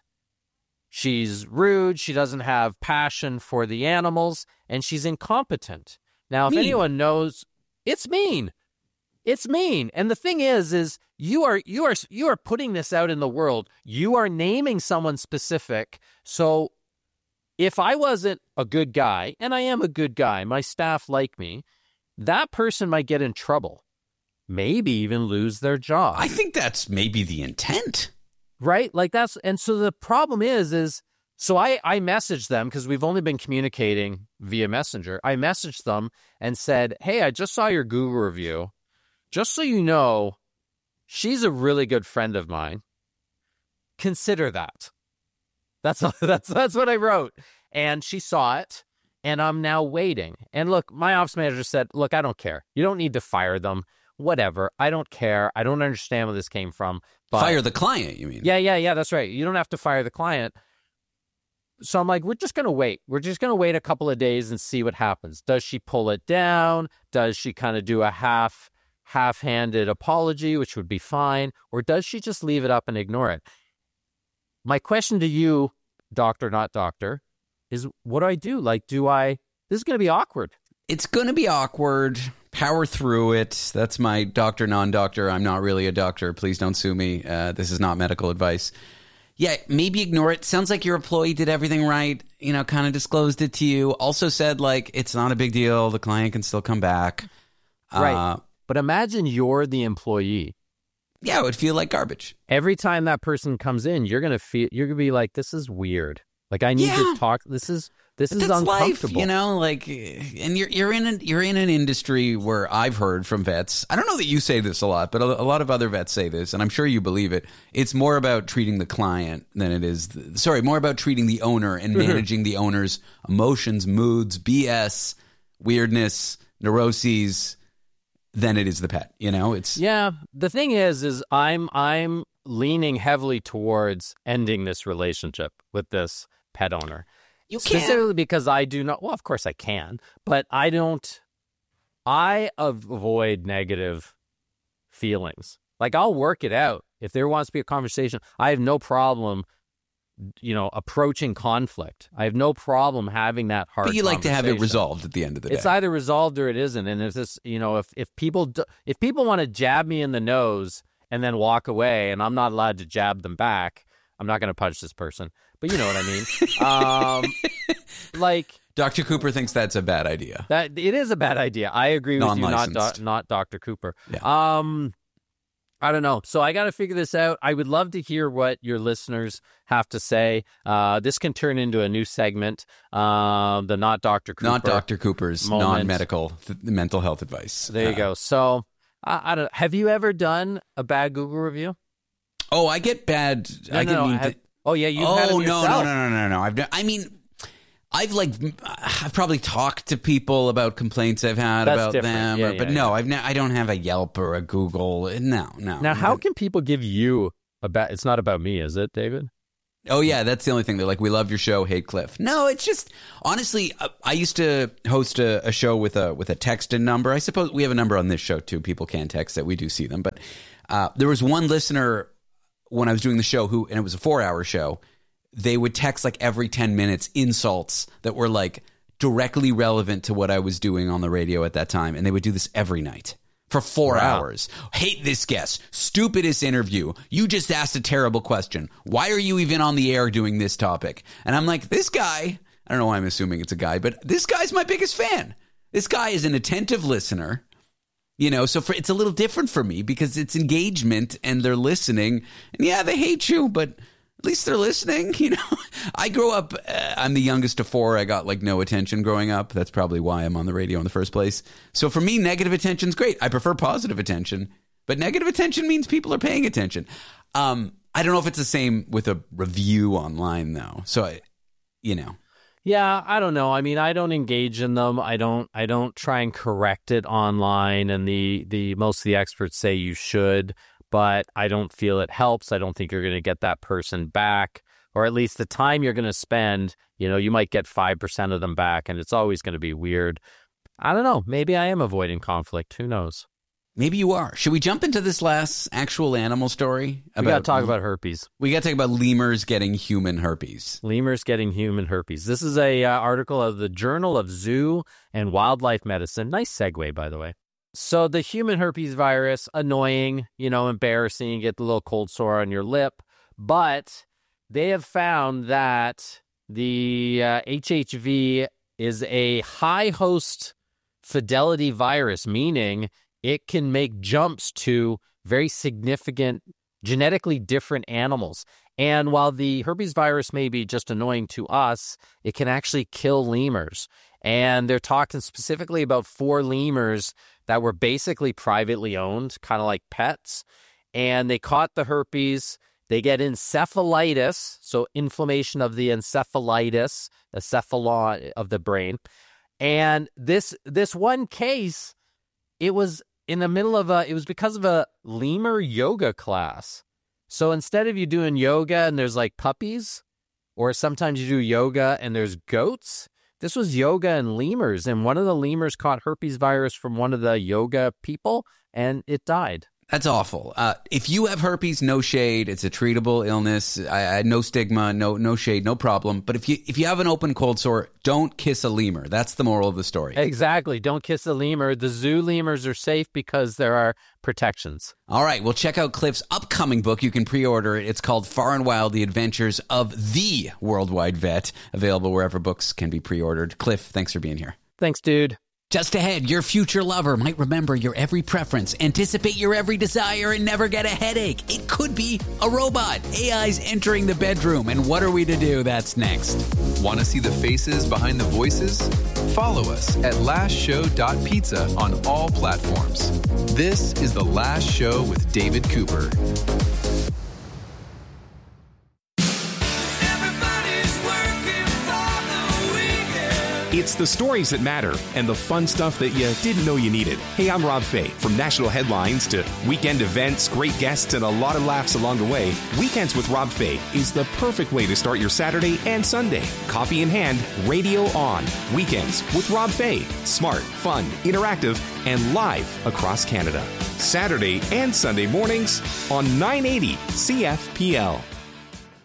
S19: she's rude. She doesn't have passion for the animals, and she's incompetent." Now, if
S2: mean.
S19: anyone knows, it's mean. It's mean. And the thing is, is you are you are you are putting this out in the world. You are naming someone specific. So if I wasn't a good guy, and I am a good guy, my staff like me, that person might get in trouble. Maybe even lose their job.
S2: I think that's maybe the intent.
S19: Right? Like that's, and so the problem is, is, so I, I messaged them because we've only been communicating via Messenger. I messaged them and said, hey, I just saw your Google review. Just so you know, she's a really good friend of mine. Consider that. That's, that's, that's what I wrote. And she saw it, and I'm now waiting. And look, my office manager said, look, I don't care. You don't need to fire them. Whatever. I don't care. I don't understand where this came from. But
S2: fire the client, you mean?
S19: Yeah, yeah, yeah. That's right. You don't have to fire the client. So I'm like, we're just going to wait. We're just going to wait a couple of days and see what happens. Does she pull it down? Does she kind of do a half, half-handed apology, which would be fine? Or does she just leave it up and ignore it? My question to you, doctor, not doctor, is what do I do? Like, do I, this is going to be awkward.
S2: It's going to be awkward. Power through it. That's my doctor, non-doctor. I'm not really a doctor. Please don't sue me. Uh, this is not medical advice. Yeah, maybe ignore it. Sounds like your employee did everything right, you know, kind of disclosed it to you. Also said, like, it's not a big deal. The client can still come back.
S19: Right.
S2: Uh,
S19: but imagine you're the employee.
S2: Yeah, it would feel like garbage.
S19: Every time that person comes in, you're going to feel, you're going to be like, this is weird. Like, I need
S2: yeah.
S19: to talk. This is this
S2: but
S19: is
S2: that's
S19: uncomfortable.
S2: Life, you know, like, and you're you're in a, you're in an industry where I've heard from vets. I don't know that you say this a lot, but a, a lot of other vets say this, and I'm sure you believe it. It's more about treating the client than it is. The, sorry, more about treating the owner and managing the owner's emotions, moods, B S, weirdness, neuroses, than it is the pet. You know, it's
S19: yeah. The thing is, is I'm I'm leaning heavily towards ending this relationship with this pet owner.
S2: You can't.
S19: Specifically because I do not, well, of course I can, but I don't, I avoid negative feelings. Like, I'll work it out. If there wants to be a conversation, I have no problem, you know, approaching conflict. I have no problem having that hard
S2: But you like to have it resolved at the end of the day.
S19: It's either resolved or it isn't. And if this, you know, if, if people, do, if people want to jab me in the nose and then walk away and I'm not allowed to jab them back, I'm not going to punch this person, but you know what I mean? um, like
S2: Doctor Cooper thinks that's a bad idea.
S19: That it is a bad idea. I agree with you, not do, not Doctor Cooper.
S2: Yeah.
S19: Um, I don't know. So I got to figure this out. I would love to hear what your listeners have to say. Uh, this can turn into a new segment, uh, the Not Doctor Cooper.
S2: Not Doctor Cooper's
S19: moment.
S2: non-medical th- mental health advice.
S19: There you
S2: uh,
S19: go. So I, I don't. Have you ever done a bad Google review?
S2: Oh, I get bad.
S19: No,
S2: I
S19: no,
S2: get
S19: no.
S2: mean
S19: Have,
S2: to,
S19: oh, yeah. You
S2: oh,
S19: had them
S2: no,
S19: yourself.
S2: no, no, no, no, no. I've done, I mean, I've like, I've probably talked to people about complaints I've had
S19: That's
S2: about
S19: different.
S2: them,
S19: Yeah,
S2: or,
S19: yeah,
S2: but
S19: yeah.
S2: no, I've ne- I don't have a Yelp or a Google. No, no.
S19: Now, how can people give you a bad? It's not about me, is it, David?
S2: Oh, yeah, that's the only thing. They're like, we love your show, hate Cliff. No, it's just, honestly, uh, I used to host a, a show with a with a text-in number. I suppose we have a number on this show, too. People can text that. We do see them. But uh, there was one listener when I was doing the show who, and it was a four-hour show, they would text like every ten minutes insults that were like directly relevant to what I was doing on the radio at that time. And they would do this every night. For four
S19: Wow.
S2: hours. Hate this guest. Stupidest interview. You just asked a terrible question. Why are you even on the air doing this topic? And I'm like, this guy, I don't know why I'm assuming it's a guy, but this guy's my biggest fan. This guy is an attentive listener. You know, so for, it's a little different for me because it's engagement and they're listening. And yeah, they hate you, but at least they're listening. You know, I grew up, uh, I'm the youngest of four. I got like no attention growing up. That's probably why I'm on the radio in the first place. So for me, negative attention's great. I prefer positive attention, but negative attention means people are paying attention. Um, I don't know if it's the same with a review online though. So, I, you know.
S19: Yeah, I don't know. I mean, I don't engage in them. I don't. I don't try and correct it online. And the the most of the experts say you should, but I don't feel it helps. I don't think you're going to get that person back, or at least the time you're going to spend. You know, you might get five percent of them back, and it's always going to be weird. I don't know. Maybe I am avoiding conflict. Who knows?
S2: Maybe you are. Should we jump into this last actual animal story?
S19: We got to talk about herpes.
S2: We got to talk about lemurs getting human herpes.
S19: Lemurs getting human herpes. This is a uh, article of the Journal of Zoo and Wildlife Medicine. Nice segue, by the way. So the human herpes virus, annoying, you know, embarrassing. You get the little cold sore on your lip. But they have found that the uh, H H V is a high host fidelity virus, meaning it can make jumps to very significant, genetically different animals. And while the herpes virus may be just annoying to us, it can actually kill lemurs. And they're talking specifically about four lemurs that were basically privately owned, kind of like pets. And they caught the herpes. They get encephalitis, so inflammation of the encephalitis, the cephalon of the brain. And this this one case, it was in the middle of a, it was because of a lemur yoga class. So instead of you doing yoga and there's like puppies, or sometimes you do yoga and there's goats, this was yoga and lemurs. And one of the lemurs caught herpes virus from one of the yoga people and it died.
S2: That's awful. Uh, if you have herpes, no shade. It's a treatable illness. I, I no stigma, no no shade, no problem. But if you if you have an open cold sore, don't kiss a lemur. That's the moral of the story.
S19: Exactly. Don't kiss a lemur. The zoo lemurs are safe because there are protections.
S2: All right. Well, check out Cliff's upcoming book. You can pre-order it. It's called Far and Wild, The Adventures of the Worldwide Vet. Available wherever books can be pre-ordered. Cliff, thanks for being here.
S19: Thanks, dude.
S2: Just ahead, your future lover might remember your every preference, anticipate your every desire, and never get a headache. It could be a robot. A I's entering the bedroom, and what are we to do? That's next.
S3: Want to see the faces behind the voices? Follow us at last show dot pizza on all platforms. This is The Last Show with David Cooper.
S1: It's the stories that matter and the fun stuff that you didn't know you needed. Hey, I'm Rob Fay. From national headlines to weekend events, great guests, and a lot of laughs along the way, Weekends with Rob Fay is the perfect way to start your Saturday and Sunday. Coffee in hand, radio on. Weekends with Rob Fay. Smart, fun, interactive, and live across Canada. Saturday and Sunday mornings on nine eighty C F P L.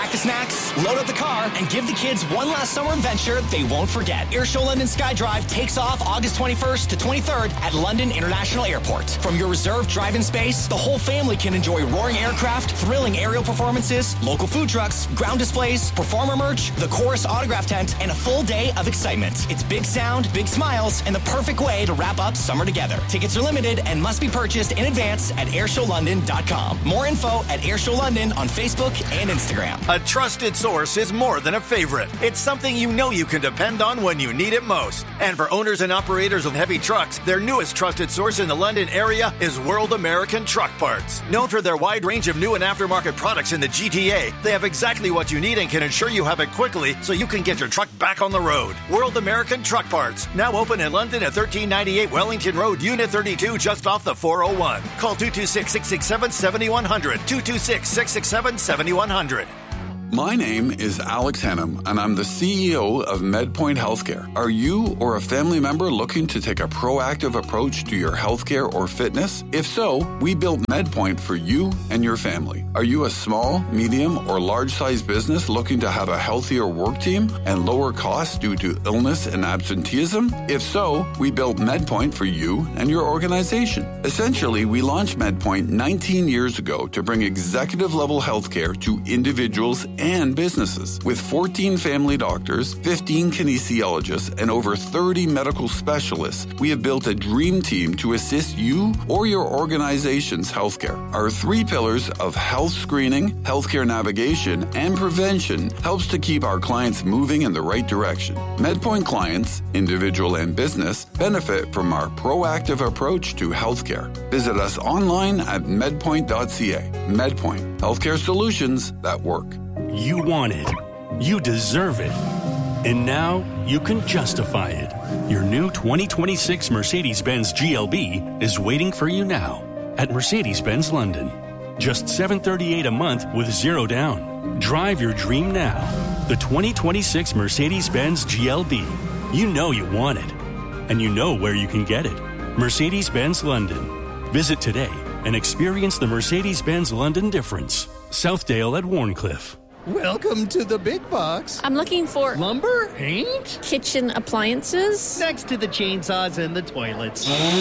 S4: pack the snacks, load up the car, and give the kids one last summer adventure they won't forget. Airshow London SkyDrive takes off August twenty-first to twenty-third at London International Airport. From your reserved drive-in space, the whole family can enjoy roaring aircraft, thrilling aerial performances, local food trucks, ground displays, performer merch, the Chorus autograph tent, and a full day of excitement. It's big sound, big smiles, and the perfect way to wrap up summer together. Tickets are limited and must be purchased in advance at airshow london dot com. More info at Airshow London on Facebook and Instagram.
S7: A trusted source is more than a favorite. It's something you know you can depend on when you need it most. And for owners and operators of heavy trucks, their newest trusted source in the London area is World American Truck Parts. Known for their wide range of new and aftermarket products in the G T A, they have exactly what you need and can ensure you have it quickly so you can get your truck back on the road. World American Truck Parts, now open in London at thirteen ninety-eight Wellington Road, Unit thirty-two, just off the four oh one. Call two two six, six six seven, seven one zero zero, two two six, six six seven, seven one zero zero.
S9: My name is Alex Hennum, and I'm the C E O of MedPoint Healthcare. Are you or a family member looking to take a proactive approach to your healthcare or fitness? If so, we built MedPoint for you and your family. Are you a small, medium, or large-sized business looking to have a healthier work team and lower costs due to illness and absenteeism? If so, we built MedPoint for you and your organization. Essentially, we launched MedPoint nineteen years ago to bring executive-level healthcare to individuals and businesses. With fourteen family doctors, fifteen kinesiologists, and over thirty medical specialists, we have built a dream team to assist you or your organization's healthcare. Our three pillars of health screening, healthcare navigation, and prevention helps to keep our clients moving in the right direction. MedPoint clients, individual and business, benefit from our proactive approach to healthcare. Visit us online at medpoint dot c a. MedPoint, healthcare solutions that work.
S6: You want it. You deserve it. And now you can justify it. Your new twenty twenty-six Mercedes-Benz G L B is waiting for you now at Mercedes-Benz London. Just seven hundred thirty-eight dollars a month with zero down. Drive your dream now. The twenty twenty-six Mercedes-Benz G L B. You know you want it. And you know where you can get it. Mercedes-Benz London. Visit today and experience the Mercedes-Benz London difference. Southdale at Warncliffe.
S23: Welcome to the big box.
S24: I'm looking for
S23: lumber, paint,
S24: kitchen appliances.
S23: Next to the chainsaws and the toilets.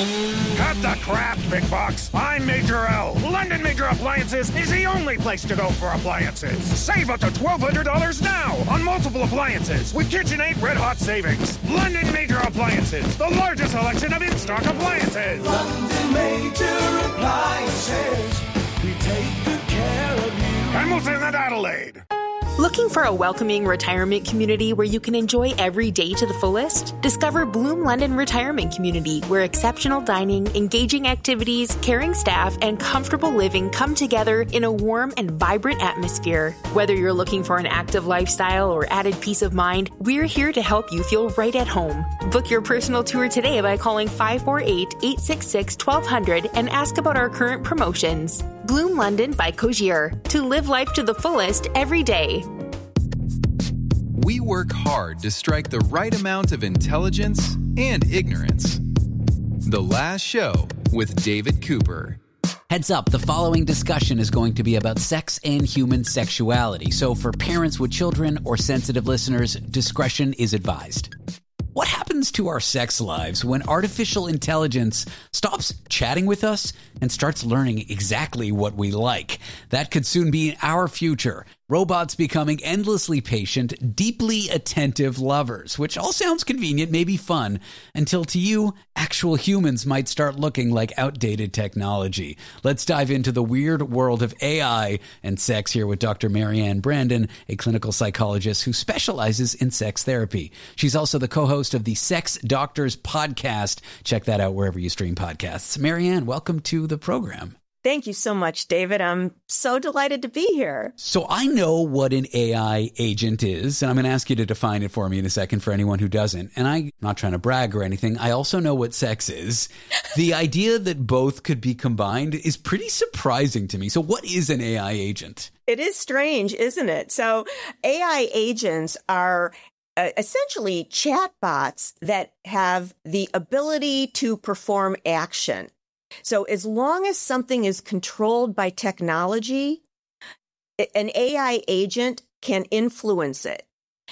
S25: Cut the crap, big box. I'm Major L. London Major Appliances is the only place to go for appliances. Save up to twelve hundred dollars now on multiple appliances with KitchenAid Red Hot Savings. London Major Appliances, the largest selection of in-stock appliances.
S26: London Major Appliances, we take good care of you.
S25: Hamilton and Adelaide.
S27: Looking for a welcoming retirement community where you can enjoy every day to the fullest? Discover Bloom London Retirement Community, where exceptional dining, engaging activities, caring staff, and comfortable living come together in a warm and vibrant atmosphere. Whether you're looking for an active lifestyle or added peace of mind, we're here to help you feel right at home. Book your personal tour today by calling five four eight, eight six six, one two zero zero and ask about our current promotions. Bloom London by Cogier. To live life to the fullest every day.
S3: We work hard to strike the right amount of intelligence and ignorance. The Last Show with David Cooper.
S2: Heads up, the following discussion is going to be about sex and human sexuality. So for parents with children or sensitive listeners, discretion is advised. What happens to our sex lives when artificial intelligence stops chatting with us and starts learning exactly what we like? That could soon be our future. Robots becoming endlessly patient, deeply attentive lovers, which all sounds convenient, maybe fun, until to you, actual humans might start looking like outdated technology. Let's dive into the weird world of A I and sex here with Doctor Marianne Brandon, a clinical psychologist who specializes in sex therapy. She's also the co-host of the Sex Doctors podcast. Check that out wherever you stream podcasts. Marianne, welcome to the program.
S28: Thank you so much, David. I'm so delighted to be here.
S2: So I know what an A I agent is, and I'm going to ask you to define it for me in a second for anyone who doesn't. And I'm not trying to brag or anything. I also know what sex is. The idea that both could be combined is pretty surprising to me. So what is an A I agent?
S28: It is strange, isn't it? So A I agents are uh, essentially chatbots that have the ability to perform action. So as long as something is controlled by technology, an A I agent can influence it.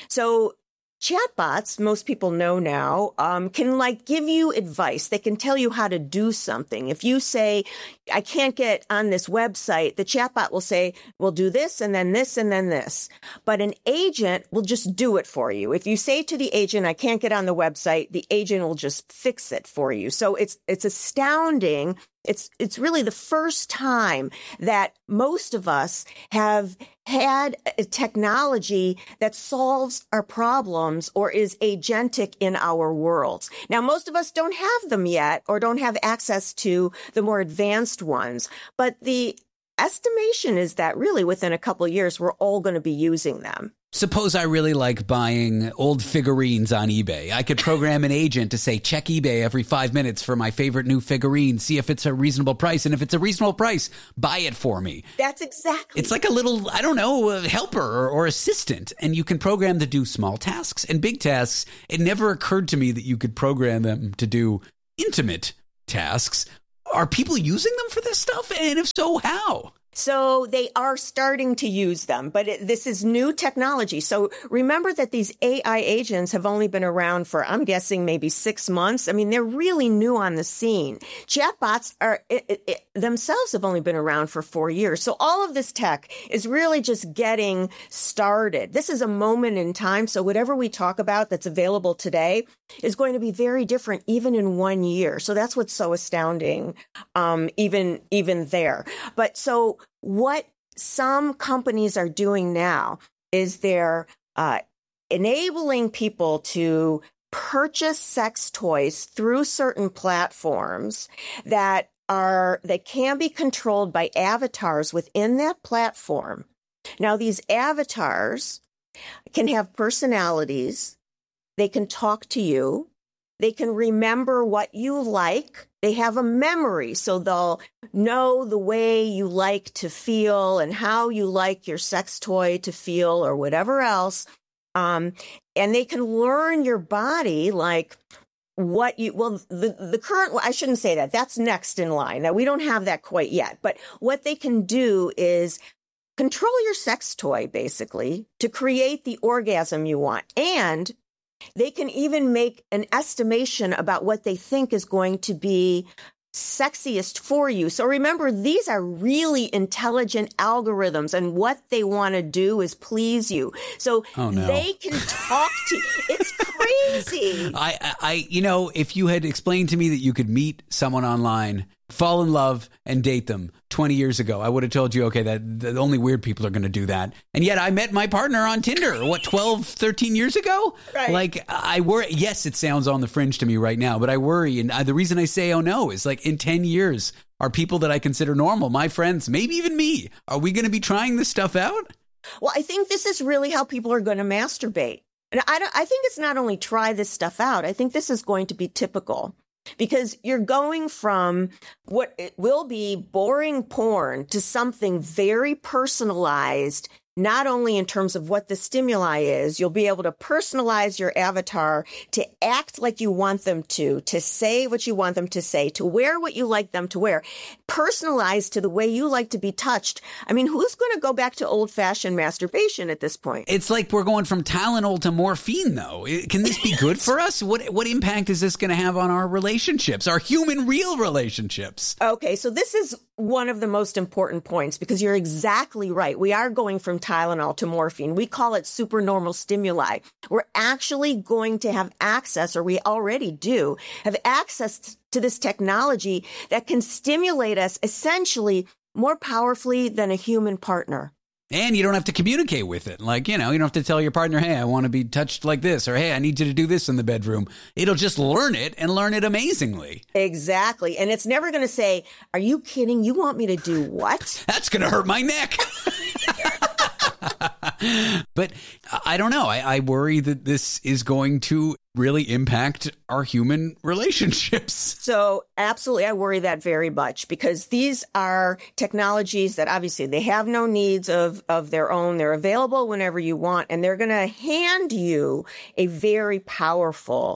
S28: So chatbots, most people know now, um, can like give you advice. They can tell you how to do something. If you say, I can't get on this website, the chatbot will say, we'll do this and then this and then this. But an agent will just do it for you. If you say to the agent, I can't get on the website, the agent will just fix it for you. So it's it's astounding. It's it's really the first time that most of us have had a technology that solves our problems or is agentic in our worlds. Now, most of us don't have them yet or don't have access to the more advanced ones, but the estimation is that really within a couple of years, we're all going to be using them.
S2: Suppose I really like buying old figurines on eBay. I could program an agent to say, check eBay every five minutes for my favorite new figurine, see if it's a reasonable price. And if it's a reasonable price, buy it for me.
S28: That's exactly.
S2: It's like a little, I don't know, helper or, or assistant. And you can program to do small tasks and big tasks. It never occurred to me that you could program them to do intimate tasks. Are people using them for this stuff? And if so, how?
S28: So they are starting to use them, but it, this is new technology. So remember that these A I agents have only been around for, I'm guessing, maybe six months. I mean, they're really new on the scene. Chatbots are it, it, it, themselves have only been around for four years. So all of this tech is really just getting started. This is a moment in time. So whatever we talk about that's available today is going to be very different even in one year. So that's what's so astounding, um, even even there. But so what some companies are doing now is they're uh, enabling people to purchase sex toys through certain platforms that are that can be controlled by avatars within that platform. Now, these avatars can have personalities. They can talk to you. They can remember what you like. They have a memory, so they'll know the way you like to feel and how you like your sex toy to feel or whatever else. Um, and they can learn your body, like what you, well, the, the current, I shouldn't say that. That's next in line. Now, we don't have that quite yet. But what they can do is control your sex toy, basically, to create the orgasm you want. And they can even make an estimation about what they think is going to be sexiest for you. So remember, these are really intelligent algorithms, and what they want to do is please you. So
S2: oh, no.
S28: they can talk to you. It's crazy.
S2: I, I, you know, if you had explained to me that you could meet someone online, fall in love, and date them twenty years ago, I would have told you, okay, that the only weird people are going to do that. And yet I met my partner on Tinder, what, twelve, thirteen years ago?
S28: Right.
S2: Like, I worry. Yes, it sounds on the fringe to me right now, but I worry. And I, the reason I say, oh no, is like in ten years, are people that I consider normal, my friends, maybe even me, are we going to be trying this stuff out?
S28: Well, I think this is really how people are going to masturbate. And I, don't, I think it's not only try this stuff out. I think this is going to be typical. Because you're going from what it will be boring porn to something very personalized, not only in terms of what the stimuli is. You'll be able to personalize your avatar to act like you want them to, to say what you want them to say, to wear what you like them to wear, personalized to the way you like to be touched. I mean, who's going to go back to old-fashioned masturbation at this point?
S2: It's like we're going from Tylenol to morphine, though. Can this be good for us? What what impact is this going to have on our relationships, our human, real relationships?
S28: Okay, so this is one of the most important points, because you're exactly right. We are going from Tylenol to morphine. We call it supernormal stimuli. We're actually going to have access, or we already do, have access to this technology that can stimulate us essentially more powerfully than a human partner.
S2: And you don't have to communicate with it. Like, you know, you don't have to tell your partner, hey, I want to be touched like this, or hey, I need you to do this in the bedroom. It'll just learn it and learn it amazingly.
S28: Exactly. And it's never going to say, are you kidding? You want me to do what?
S2: That's going to hurt my neck. But I don't know. I, I worry that this is going to really impact our human relationships.
S28: So absolutely, I worry that very much, because these are technologies that obviously they have no needs of, of their own. They're available whenever you want, and they're going to hand you a very powerful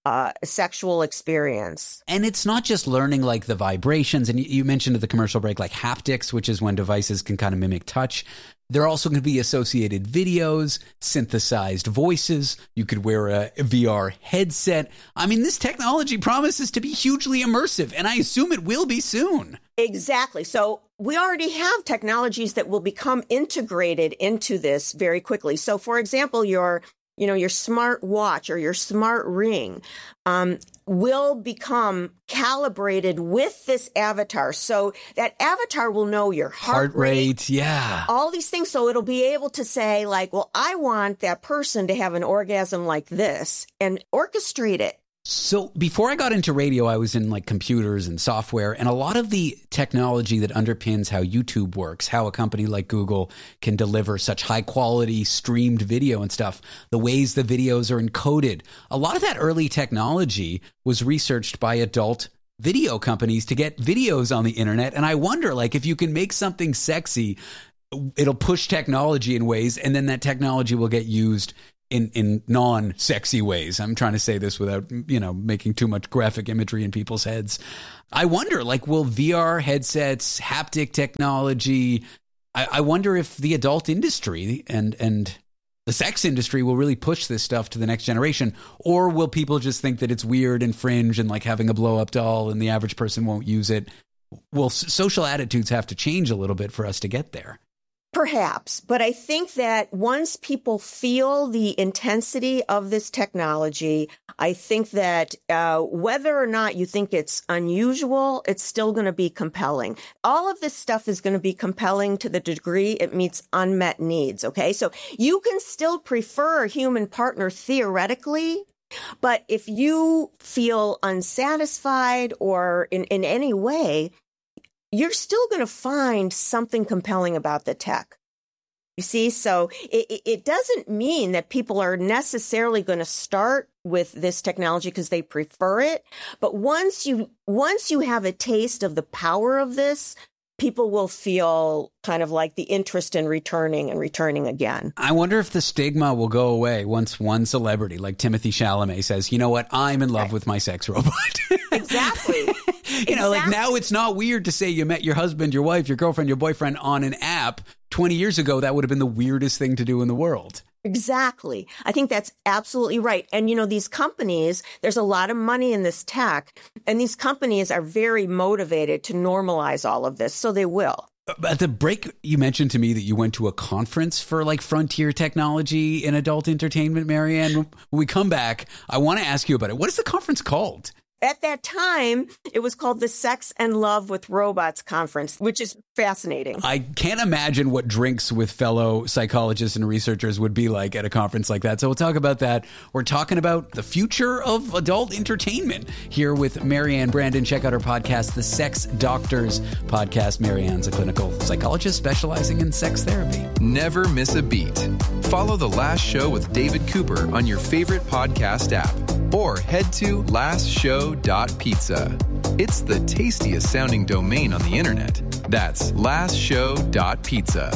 S28: uh, sexual experience.
S2: And it's not just learning like the vibrations. And you, you mentioned at the commercial break, like haptics, which is when devices can kind of mimic touch. There are also going to be associated videos, synthesized voices. You could wear a V R headset. I mean, this technology promises to be hugely immersive, and I assume it will be soon.
S28: Exactly. So we already have technologies that will become integrated into this very quickly. So, for example, your you know, your smart watch or your smart ring um, will become calibrated with this avatar. So that avatar will know your heart,
S2: heart rate, yeah,
S28: all these things. So it'll be able to say like, well, I want that person to have an orgasm like this and orchestrate it.
S2: So before I got into radio, I was in like computers and software, and a lot of the technology that underpins how YouTube works, how a company like Google can deliver such high quality streamed video and stuff, the ways the videos are encoded. A lot of that early technology was researched by adult video companies to get videos on the internet. And I wonder, like, if you can make something sexy, it'll push technology in ways, and then that technology will get used in, in non-sexy ways. I'm trying to say this without, you know, making too much graphic imagery in people's heads. I wonder, like, will V R headsets, haptic technology, I, I wonder if the adult industry and, and the sex industry will really push this stuff to the next generation, or will people just think that it's weird and fringe and like having a blow-up doll and the average person won't use it? Well, social attitudes have to change a little bit for us to get there.
S28: Perhaps, but I think that once people feel the intensity of this technology, I think that uh, whether or not you think it's unusual, it's still going to be compelling. All of this stuff is going to be compelling to the degree it meets unmet needs, okay? So you can still prefer a human partner theoretically, but if you feel unsatisfied or in, in any way, you're still going to find something compelling about the tech. You see, so it, it doesn't mean that people are necessarily going to start with this technology because they prefer it. But once you once you have a taste of the power of this, people will feel kind of like the interest in returning and returning again.
S2: I wonder if the stigma will go away once one celebrity like Timothée Chalamet says, you know what, I'm in love right. with my sex robot.
S28: Exactly.
S2: You know, exactly. Like now it's not weird to say you met your husband, your wife, your girlfriend, your boyfriend on an app. twenty years ago, that would have been the weirdest thing to do in the world.
S28: Exactly. I think that's absolutely right. And, you know, these companies, there's a lot of money in this tech, and these companies are very motivated to normalize all of this. So they will.
S2: At the break, you mentioned to me that you went to a conference for like frontier technology in adult entertainment, Marianne. When we come back, I want to ask you about it. What is the conference called?
S28: At that time, it was called the Sex and Love with Robots Conference, which is fascinating.
S2: I can't imagine what drinks with fellow psychologists and researchers would be like at a conference like that. So we'll talk about that. We're talking about the future of adult entertainment here with Marianne Brandon. Check out her podcast, The Sex Doctors Podcast. Marianne's a clinical psychologist specializing in sex therapy.
S3: Never miss a beat. Follow The Last Show with David Cooper on your favorite podcast app, or head to last show dot pizza. It's the tastiest sounding domain on the internet. That's last show dot pizza.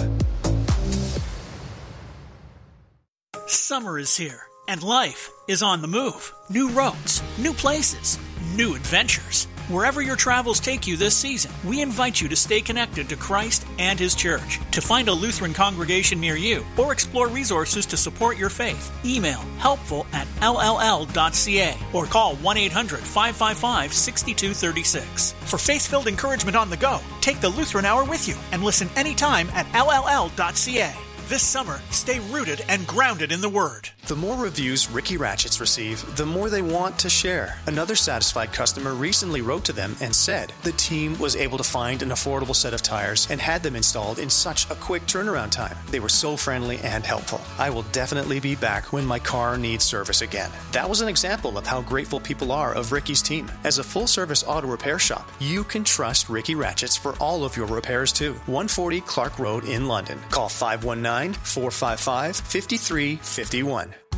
S10: Summer is here, and life is on the move. New roads, new places, new adventures. Wherever your travels take you this season, we invite you to stay connected to Christ and His Church. To find a Lutheran congregation near you or explore resources to support your faith, email helpful at l l l dot c a or call one eight hundred five five five six two three six. For faith-filled encouragement on the go, take the Lutheran Hour with you and listen anytime at l l l dot c a. This summer, stay rooted and grounded in the Word.
S21: The more reviews Ricky Ratchets receive, the more they want to share. Another satisfied customer recently wrote to them and said the team was able to find an affordable set of tires and had them installed in such a quick turnaround time. They were so friendly and helpful. I will definitely be back when my car needs service again. That was an example of how grateful people are of Ricky's team. As a full-service auto repair shop, you can trust Ricky Ratchets for all of your repairs too. one forty Clark Road in London. Call five one nine, four five five, five three five one.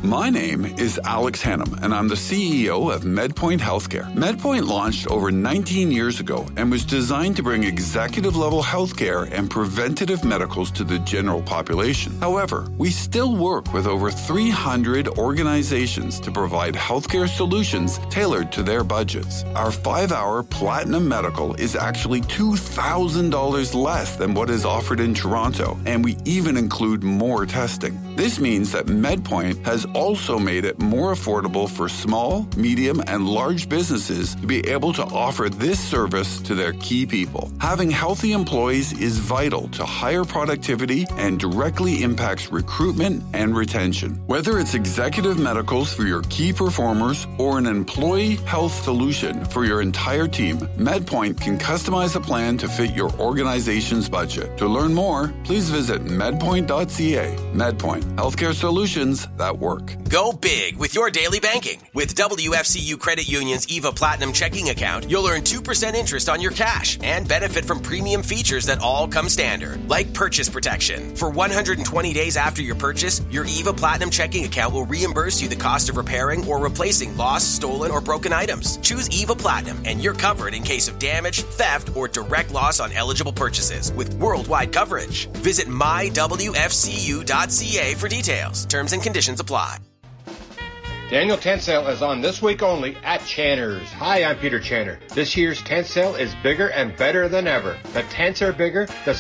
S9: My name is Alex Hannum, and I'm the C E O of MedPoint Healthcare. MedPoint launched over nineteen years ago and was designed to bring executive-level healthcare and preventative medicals to the general population. However, we still work with over three hundred organizations to provide healthcare solutions tailored to their budgets. Our five-hour Platinum Medical is actually two thousand dollars less than what is offered in Toronto, and we even include more testing. This means that MedPoint has also made it more affordable for small, medium, and large businesses to be able to offer this service to their key people. Having healthy employees is vital to higher productivity and directly impacts recruitment and retention. Whether it's executive medicals for your key performers or an employee health solution for your entire team, MedPoint can customize a plan to fit your organization's budget. To learn more, please visit medpoint dot c a. MedPoint, healthcare solutions that work.
S8: Go big with your daily banking. With W F C U Credit Union's Eva Platinum checking account, you'll earn two percent interest on your cash and benefit from premium features that all come standard, like purchase protection. For one hundred twenty days after your purchase, your Eva Platinum checking account will reimburse you the cost of repairing or replacing lost, stolen, or broken items. Choose Eva Platinum and you're covered in case of damage, theft, or direct loss on eligible purchases with worldwide coverage. Visit my w f c u dot c a for details. Terms and conditions apply.
S12: Daniel Tent Sale is on this week only at Channer's. Hi, I'm Peter Channer. This year's tent sale is bigger and better than ever. The tents are bigger, the